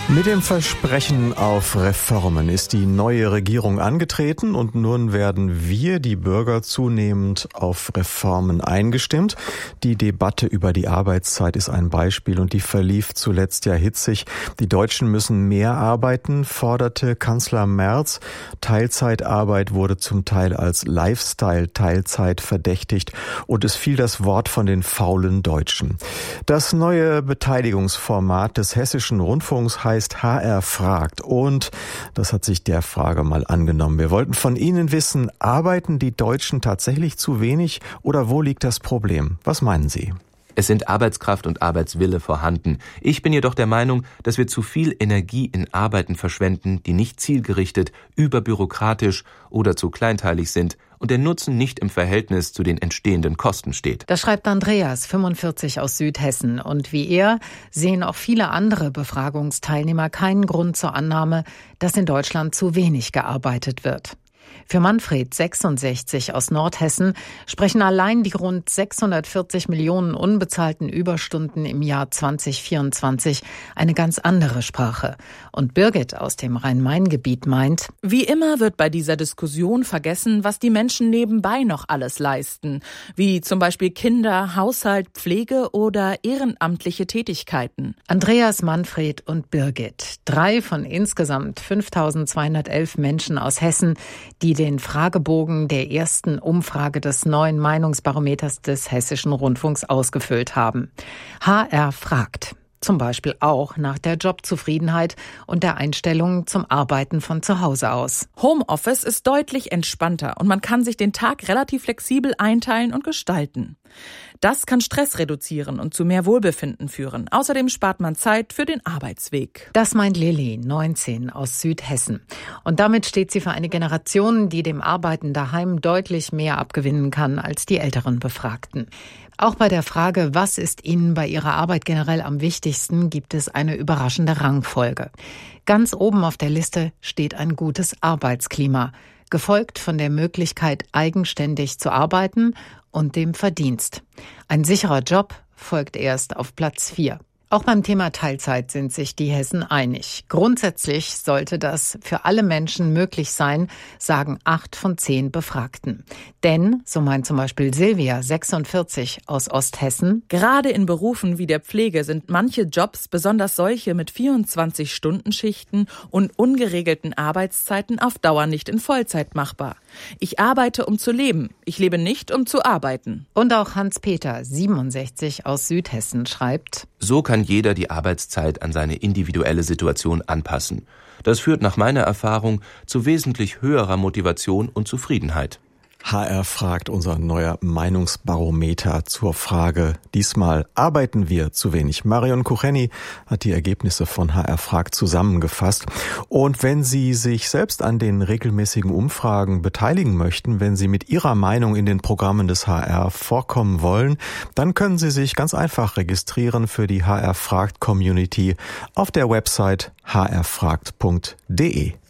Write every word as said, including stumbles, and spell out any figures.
Mit dem Versprechen auf Reformen ist die neue Regierung angetreten und nun werden wir, die Bürger, zunehmend auf Reformen eingestimmt. Die Debatte über die Arbeitszeit ist ein Beispiel und die verlief zuletzt ja hitzig. Die Deutschen müssen mehr arbeiten, forderte Kanzler Merz. Teilzeitarbeit wurde zum Teil als Lifestyle-Teilzeit verdächtigt und es fiel das Wort von den faulen Deutschen. Das neue Beteiligungsformat des Hessischen Rundfunks heißt H R fragt und das hat sich der Frage mal angenommen. Wir wollten von Ihnen wissen, arbeiten die Deutschen tatsächlich zu wenig oder wo liegt das Problem? Was meinen Sie? Es sind Arbeitskraft und Arbeitswille vorhanden. Ich bin jedoch der Meinung, dass wir zu viel Energie in Arbeiten verschwenden, die nicht zielgerichtet, überbürokratisch oder zu kleinteilig sind und der Nutzen nicht im Verhältnis zu den entstehenden Kosten steht. Das schreibt Andreas, fünfundvierzig aus Südhessen. Und wie er sehen auch viele andere Befragungsteilnehmer keinen Grund zur Annahme, dass in Deutschland zu wenig gearbeitet wird. Für Manfred, sechsundsechzig aus Nordhessen, sprechen allein die rund sechshundertvierzig Millionen unbezahlten Überstunden im Jahr zwanzig vierundzwanzig eine ganz andere Sprache. Und Birgit aus dem Rhein-Main-Gebiet meint: Wie immer wird bei dieser Diskussion vergessen, was die Menschen nebenbei noch alles leisten, wie zum Beispiel Kinder, Haushalt, Pflege oder ehrenamtliche Tätigkeiten. Andreas, Manfred und Birgit, drei von insgesamt fünftausendzweihundertelf Menschen aus Hessen, die den Fragebogen der ersten Umfrage des neuen Meinungsbarometers des Hessischen Rundfunks ausgefüllt haben. H R fragt zum Beispiel auch nach der Jobzufriedenheit und der Einstellung zum Arbeiten von zu Hause aus. Homeoffice ist deutlich entspannter und man kann sich den Tag relativ flexibel einteilen und gestalten. Das kann Stress reduzieren und zu mehr Wohlbefinden führen. Außerdem spart man Zeit für den Arbeitsweg. Das meint Lilly, neunzehn, aus Südhessen. Und damit steht sie für eine Generation, die dem Arbeiten daheim deutlich mehr abgewinnen kann als die älteren Befragten. Auch bei der Frage, was ist Ihnen bei Ihrer Arbeit generell am wichtigsten, gibt es eine überraschende Rangfolge. Ganz oben auf der Liste steht ein gutes Arbeitsklima, gefolgt von der Möglichkeit, eigenständig zu arbeiten und dem Verdienst. Ein sicherer Job folgt erst auf Platz vier. Auch beim Thema Teilzeit sind sich die Hessen einig. Grundsätzlich sollte das für alle Menschen möglich sein, sagen acht von zehn Befragten. Denn, so meint zum Beispiel Silvia, sechsundvierzig, aus Osthessen: Gerade in Berufen wie der Pflege sind manche Jobs, besonders solche mit vierundzwanzig-Stunden-Schichten und ungeregelten Arbeitszeiten, auf Dauer nicht in Vollzeit machbar. Ich arbeite, um zu leben. Ich lebe nicht, um zu arbeiten. Und auch Hans-Peter, siebenundsechzig, aus Südhessen, schreibt: So kann jeder die Arbeitszeit an seine individuelle Situation anpassen. Das führt nach meiner Erfahrung zu wesentlich höherer Motivation und Zufriedenheit. H R fragt, unser neuer Meinungsbarometer zur Frage: Diesmal arbeiten wir zu wenig. Marion Kucheni hat die Ergebnisse von H R fragt zusammengefasst. Und wenn Sie sich selbst an den regelmäßigen Umfragen beteiligen möchten, wenn Sie mit Ihrer Meinung in den Programmen des H R vorkommen wollen, dann können Sie sich ganz einfach registrieren für die H R fragt Community auf der Website h r fragt punkt d e.